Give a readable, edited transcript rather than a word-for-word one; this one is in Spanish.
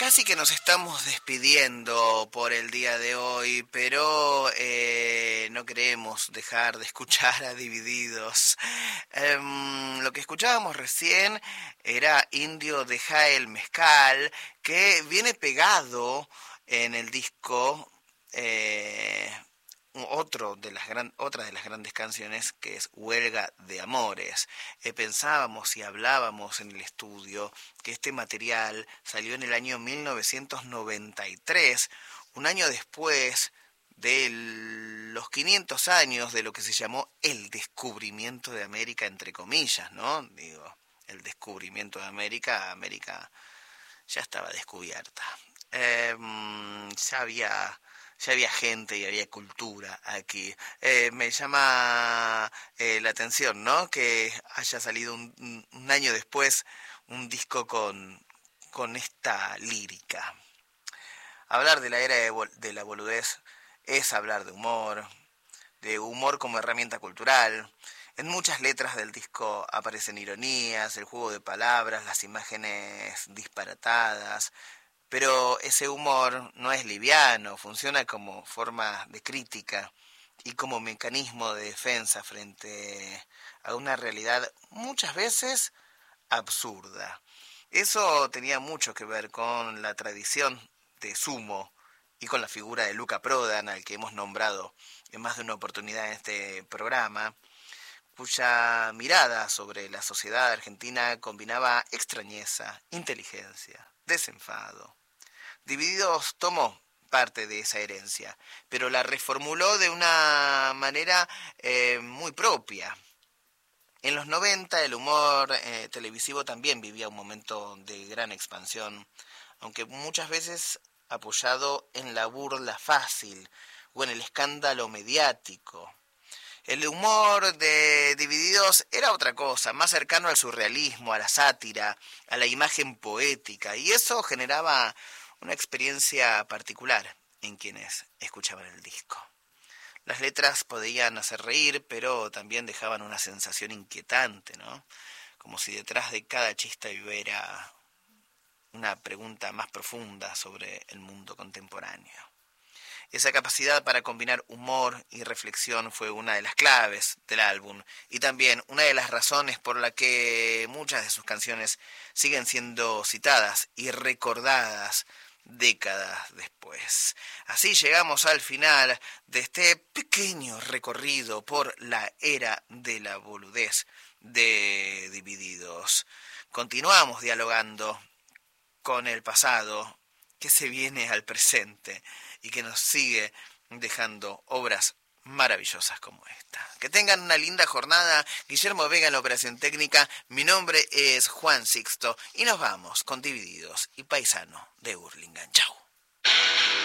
Casi que nos estamos despidiendo por el día de hoy, pero no queremos dejar de escuchar a Divididos. Lo que escuchábamos recién era Indio Deja el Mezcal, que viene pegado en el disco otra de las grandes canciones, que es Huelga de Amores. Pensábamos y hablábamos en el estudio que este material salió en el año 1993, un año después de los 500 años de lo que se llamó el descubrimiento de América, entre comillas, ¿no? Digo, el descubrimiento de América ya estaba descubierta. Ya había gente y había cultura aquí. Me llama la atención, ¿no? Que haya salido un año después un disco con esta lírica. Hablar de la era de la boludez es hablar de humor como herramienta cultural. En muchas letras del disco aparecen ironías, el juego de palabras, las imágenes disparatadas. Pero ese humor no es liviano, funciona como forma de crítica y como mecanismo de defensa frente a una realidad muchas veces absurda. Eso tenía mucho que ver con la tradición de Sumo y con la figura de Luca Prodan, al que hemos nombrado en más de una oportunidad en este programa, cuya mirada sobre la sociedad argentina combinaba extrañeza, inteligencia, desenfado. Divididos tomó parte de esa herencia, pero la reformuló de una manera muy propia. En los 90 el humor televisivo también vivía un momento de gran expansión, aunque muchas veces apoyado en la burla fácil o en el escándalo mediático. El humor de Divididos era otra cosa, más cercano al surrealismo, a la sátira, a la imagen poética, y eso generaba una experiencia particular en quienes escuchaban el disco. Las letras podían hacer reír, pero también dejaban una sensación inquietante, ¿no? Como si detrás de cada chiste hubiera una pregunta más profunda sobre el mundo contemporáneo. Esa capacidad para combinar humor y reflexión fue una de las claves del álbum y también una de las razones por la que muchas de sus canciones siguen siendo citadas y recordadas décadas después. Así llegamos al final de este pequeño recorrido por la era de la boludez de Divididos. Continuamos dialogando con el pasado que se viene al presente y que nos sigue dejando obras maravillosas como esta. Que tengan una linda jornada. Guillermo Vega en la operación técnica. Mi nombre es Juan Sixto y nos vamos con Divididos y Paisano de Hurlingham. Chau.